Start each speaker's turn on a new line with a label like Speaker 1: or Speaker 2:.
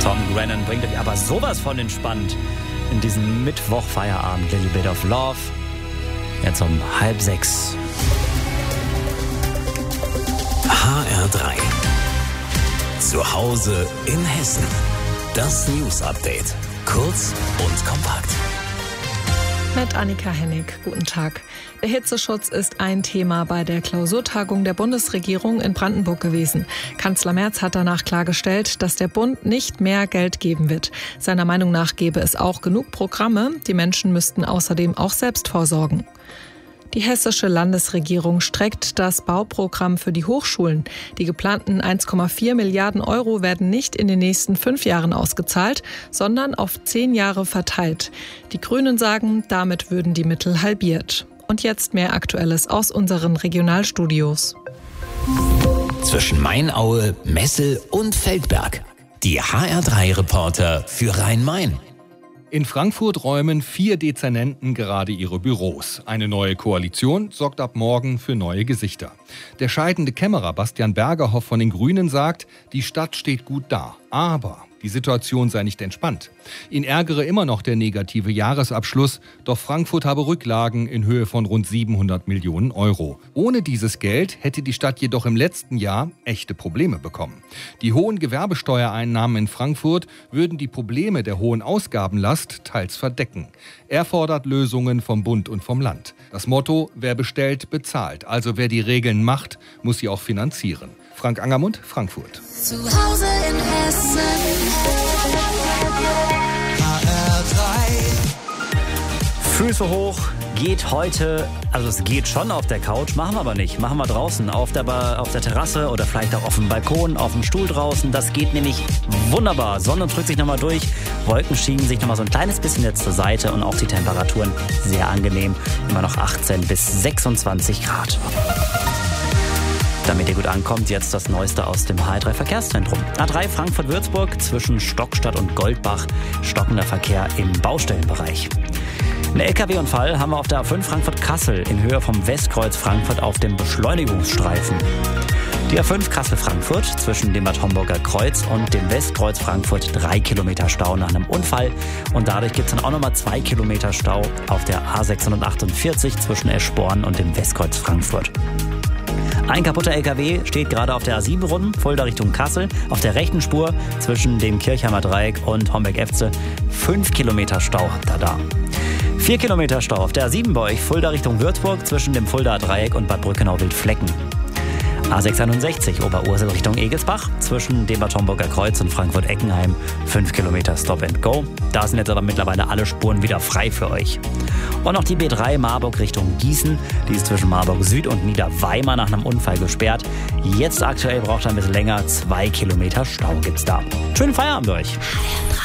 Speaker 1: Tom Grennan bringt euch aber sowas von entspannt in diesen Mittwoch-Feierabend. Little Bit of Love. Jetzt um 5:30.
Speaker 2: HR3. Zu Hause in Hessen. Das News-Update. Kurz und kompakt.
Speaker 3: Mit Annika Hennig. Guten Tag. Der Hitzeschutz ist ein Thema bei der Klausurtagung der Bundesregierung in Brandenburg gewesen. Kanzler Merz hat danach klargestellt, dass der Bund nicht mehr Geld geben wird. Seiner Meinung nach gäbe es auch genug Programme. Die Menschen müssten außerdem auch selbst vorsorgen. Die hessische Landesregierung streckt das Bauprogramm für die Hochschulen. Die geplanten 1,4 Milliarden Euro werden nicht in den nächsten 5 Jahren ausgezahlt, sondern auf 10 Jahre verteilt. Die Grünen sagen, damit würden die Mittel halbiert. Und jetzt mehr Aktuelles aus unseren Regionalstudios.
Speaker 2: Zwischen Mainaue, Messel und Feldberg. Die HR3-Reporter für Rhein-Main.
Speaker 4: In Frankfurt räumen 4 Dezernenten gerade ihre Büros. Eine neue Koalition sorgt ab morgen für neue Gesichter. Der scheidende Kämmerer Bastian Bergerhoff von den Grünen sagt, die Stadt steht gut da, aber die Situation sei nicht entspannt. Ihn ärgere immer noch der negative Jahresabschluss, doch Frankfurt habe Rücklagen in Höhe von rund 700 Millionen Euro. Ohne dieses Geld hätte die Stadt jedoch im letzten Jahr echte Probleme bekommen. Die hohen Gewerbesteuereinnahmen in Frankfurt würden die Probleme der hohen Ausgabenlast teils verdecken. Er fordert Lösungen vom Bund und vom Land. Das Motto, wer bestellt, bezahlt. Also wer die Regeln macht, muss sie auch finanzieren. Frank Angermund, Frankfurt.
Speaker 5: Zu Hause in Hessen. HR3.
Speaker 1: Füße hoch, geht heute, also es geht schon auf der Couch, machen wir aber nicht. Machen wir draußen, auf der Terrasse oder vielleicht auch auf dem Balkon, auf dem Stuhl draußen. Das geht nämlich wunderbar. Sonne drückt sich nochmal durch, Wolken schieben sich nochmal so ein kleines bisschen jetzt zur Seite und auch die Temperaturen sehr angenehm. Immer noch 18 bis 26 Grad. Damit ihr gut ankommt, jetzt das Neueste aus dem HR3 Verkehrszentrum. A3 Frankfurt-Würzburg zwischen Stockstadt und Goldbach. Stockender Verkehr im Baustellenbereich. Ein LKW-Unfall haben wir auf der A5 Frankfurt-Kassel in Höhe vom Westkreuz Frankfurt auf dem Beschleunigungsstreifen. Die A5 Kassel-Frankfurt zwischen dem Bad Homburger Kreuz und dem Westkreuz Frankfurt 3 Kilometer Stau nach einem Unfall. Und dadurch gibt es dann auch nochmal 2 Kilometer Stau auf der A648 zwischen Eschborn und dem Westkreuz Frankfurt. Ein kaputter LKW steht gerade auf der A7 rum, Fulda Richtung Kassel, auf der rechten Spur zwischen dem Kirchheimer Dreieck und Homberg-Efze. 5 Kilometer Stau habt ihr da. 4 Kilometer Stau auf der A7 bei euch, Fulda Richtung Würzburg zwischen dem Fuldaer Dreieck und Bad Brückenau-Wildflecken. A661 Oberursel Richtung Egelsbach zwischen dem Bad Homburger Kreuz und Frankfurt-Eckenheim. 5 Kilometer Stop and Go. Da sind jetzt aber mittlerweile alle Spuren wieder frei für euch. Und noch die B3 Marburg Richtung Gießen. Die ist zwischen Marburg Süd und Niederweimar nach einem Unfall gesperrt. Jetzt aktuell braucht er ein bisschen länger. 2 Kilometer Stau gibt's da. Schönen Feierabend euch.